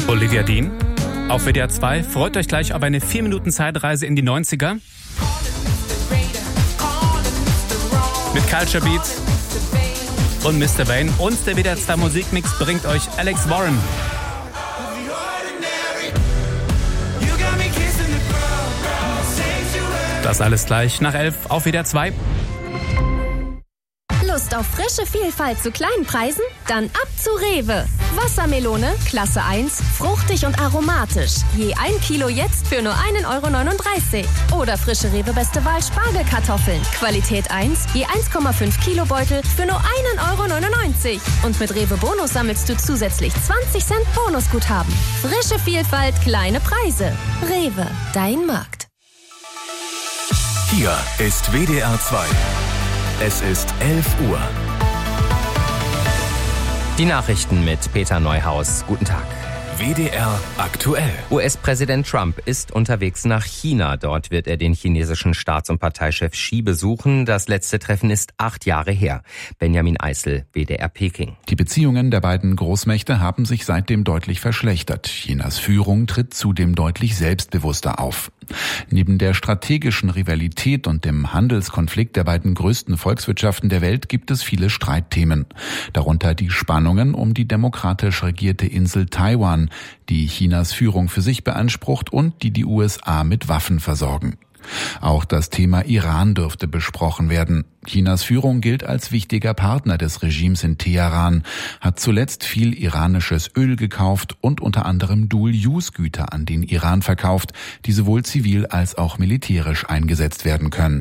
Olivia Dean auf WDR 2. Freut euch gleich auf eine 4 Minuten Zeitreise in die 90er. Mit Culture Beat und Mr. Vane. Und der WDR 2 Musikmix bringt euch Alex Warren. Das alles gleich nach 11 auf WDR 2. Lust auf frische Vielfalt zu kleinen Preisen? Dann ab zu Rewe. Wassermelone, Klasse 1, fruchtig und aromatisch. Je 1 Kilo jetzt für nur 1,39 €. Oder frische Rewe Beste Wahl Spargelkartoffeln. Qualität 1, je 1,5 Kilo Beutel für nur 1,99 €. Und mit Rewe Bonus sammelst du zusätzlich 20 Cent Bonusguthaben. Frische Vielfalt, kleine Preise. Rewe, dein Markt. Hier ist WDR 2. Es ist 11 Uhr. Die Nachrichten mit Peter Neuhaus. Guten Tag. WDR aktuell. US-Präsident Trump ist unterwegs nach China. Dort wird er den chinesischen Staats- und Parteichef Xi besuchen. Das letzte Treffen ist 8 Jahre her. Benjamin Eisel, WDR Peking. Die Beziehungen der beiden Großmächte haben sich seitdem deutlich verschlechtert. Chinas Führung tritt zudem deutlich selbstbewusster auf. Neben der strategischen Rivalität und dem Handelskonflikt der beiden größten Volkswirtschaften der Welt gibt es viele Streitthemen. Darunter die Spannungen um die demokratisch regierte Insel Taiwan, die Chinas Führung für sich beansprucht und die USA mit Waffen versorgen. Auch das Thema Iran dürfte besprochen werden. Chinas Führung gilt als wichtiger Partner des Regimes in Teheran, hat zuletzt viel iranisches Öl gekauft und unter anderem Dual-Use-Güter an den Iran verkauft, die sowohl zivil als auch militärisch eingesetzt werden können.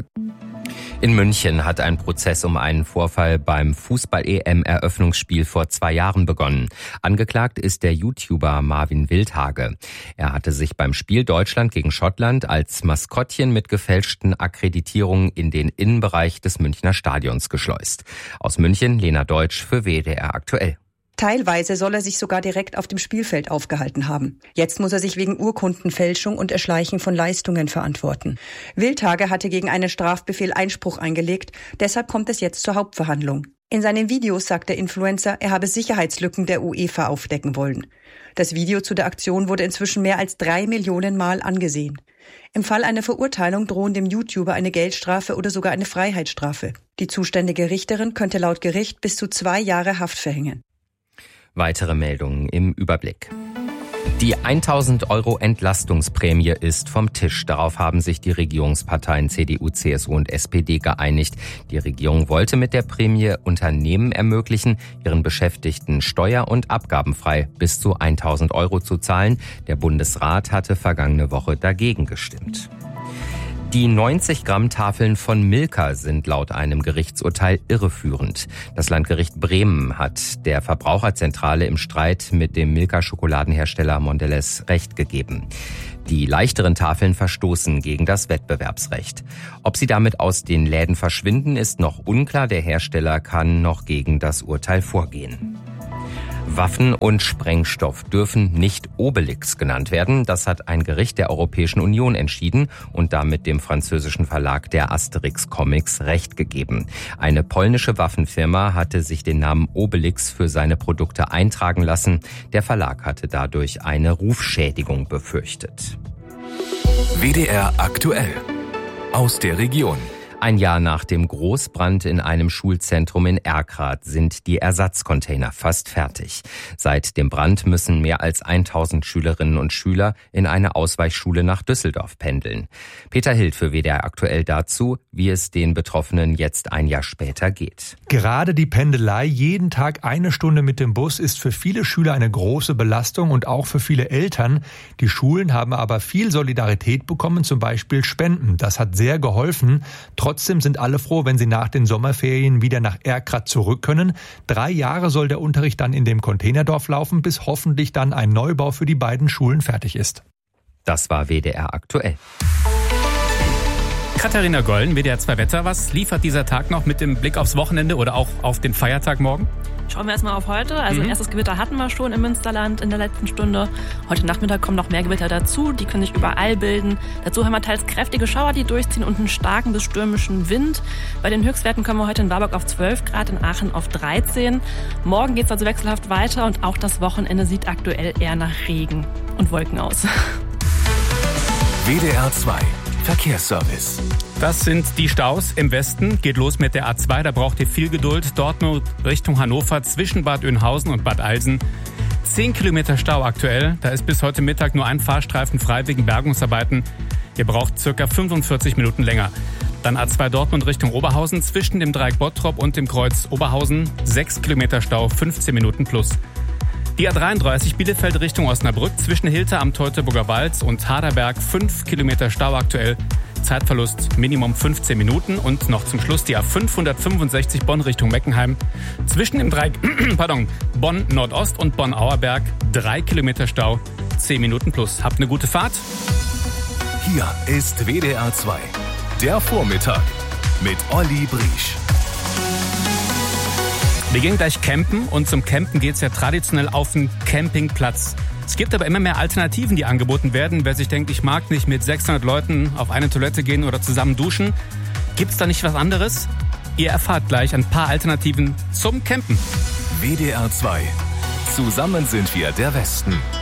In München hat ein Prozess um einen Vorfall beim Fußball-EM-Eröffnungsspiel vor 2 Jahren begonnen. Angeklagt ist der YouTuber Marvin Wildhage. Er hatte sich beim Spiel Deutschland gegen Schottland als Maskottchen mit gefälschten Akkreditierungen in den Innenbereich des Münchner Stadions geschleust. Aus München, Lena Deutsch für WDR aktuell. Teilweise soll er sich sogar direkt auf dem Spielfeld aufgehalten haben. Jetzt muss er sich wegen Urkundenfälschung und Erschleichen von Leistungen verantworten. Wildhage hatte gegen einen Strafbefehl Einspruch eingelegt, deshalb kommt es jetzt zur Hauptverhandlung. In seinen Videos sagt der Influencer, er habe Sicherheitslücken der UEFA aufdecken wollen. Das Video zu der Aktion wurde inzwischen mehr als 3 Millionen Mal angesehen. Im Fall einer Verurteilung drohen dem YouTuber eine Geldstrafe oder sogar eine Freiheitsstrafe. Die zuständige Richterin könnte laut Gericht bis zu 2 Jahre Haft verhängen. Weitere Meldungen im Überblick. Die 1.000 € Entlastungsprämie ist vom Tisch. Darauf haben sich die Regierungsparteien CDU, CSU und SPD geeinigt. Die Regierung wollte mit der Prämie Unternehmen ermöglichen, ihren Beschäftigten steuer- und abgabenfrei bis zu 1.000 € zu zahlen. Der Bundesrat hatte vergangene Woche dagegen gestimmt. Die 90-Gramm-Tafeln von Milka sind laut einem Gerichtsurteil irreführend. Das Landgericht Bremen hat der Verbraucherzentrale im Streit mit dem Milka-Schokoladenhersteller Mondelez Recht gegeben. Die leichteren Tafeln verstoßen gegen das Wettbewerbsrecht. Ob sie damit aus den Läden verschwinden, ist noch unklar. Der Hersteller kann noch gegen das Urteil vorgehen. Waffen und Sprengstoff dürfen nicht Obelix genannt werden. Das hat ein Gericht der Europäischen Union entschieden und damit dem französischen Verlag der Asterix Comics Recht gegeben. Eine polnische Waffenfirma hatte sich den Namen Obelix für seine Produkte eintragen lassen. Der Verlag hatte dadurch eine Rufschädigung befürchtet. WDR aktuell. Aus der Region. Ein Jahr nach dem Großbrand in einem Schulzentrum in Erkrath sind die Ersatzcontainer fast fertig. Seit dem Brand müssen mehr als 1.000 Schülerinnen und Schüler in eine Ausweichschule nach Düsseldorf pendeln. Peter Hild für WDR aktuell dazu, wie es den Betroffenen jetzt ein Jahr später geht. Gerade die Pendelei, jeden Tag 1 Stunde mit dem Bus, ist für viele Schüler eine große Belastung und auch für viele Eltern. Die Schulen haben aber viel Solidarität bekommen, zum Beispiel Spenden. Das hat sehr geholfen. Trotzdem sind alle froh, wenn sie nach den Sommerferien wieder nach Erkrath zurück können. 3 Jahre soll der Unterricht dann in dem Containerdorf laufen, bis hoffentlich dann ein Neubau für die beiden Schulen fertig ist. Das war WDR aktuell. Katharina Gollen, WDR 2 Wetter. Was liefert dieser Tag noch mit dem Blick aufs Wochenende oder auch auf den Feiertag morgen? Schauen wir erstmal auf heute. Also erstes Gewitter hatten wir schon im Münsterland in der letzten Stunde. Heute Nachmittag kommen noch mehr Gewitter dazu. Die können sich überall bilden. Dazu haben wir teils kräftige Schauer, die durchziehen und einen starken bis stürmischen Wind. Bei den Höchstwerten kommen wir heute in Warburg auf 12 Grad, in Aachen auf 13. Morgen geht es also wechselhaft weiter und auch das Wochenende sieht aktuell eher nach Regen und Wolken aus. WDR 2 Verkehrsservice. Das sind die Staus im Westen. Geht los mit der A2, da braucht ihr viel Geduld. Dort nur Richtung Hannover zwischen Bad Oeynhausen und Bad Alsen. 10 Kilometer Stau aktuell. Da ist bis heute Mittag nur ein Fahrstreifen frei wegen Bergungsarbeiten. Ihr braucht circa 45 Minuten länger. Dann A2 Dortmund Richtung Oberhausen zwischen dem Dreieck Bottrop und dem Kreuz Oberhausen. 6 Kilometer Stau, 15 Minuten plus. Die A33 Bielefeld Richtung Osnabrück zwischen Hilter am Teutoburger Wald und Harderberg 5 Kilometer Stau aktuell. Zeitverlust Minimum 15 Minuten. Und noch zum Schluss die A565 Bonn Richtung Meckenheim. Zwischen dem Dreieck Bonn Nordost und Bonn Auerberg 3 Kilometer Stau, 10 Minuten plus. Habt eine gute Fahrt. Hier ist WDR 2, der Vormittag mit Olli Briesch. Wir gehen gleich campen und zum Campen geht's ja traditionell auf den Campingplatz. Es gibt aber immer mehr Alternativen, die angeboten werden. Wer sich denkt, ich mag nicht mit 600 Leuten auf eine Toilette gehen oder zusammen duschen, gibt's da nicht was anderes? Ihr erfahrt gleich ein paar Alternativen zum Campen. WDR 2. Zusammen sind wir der Westen.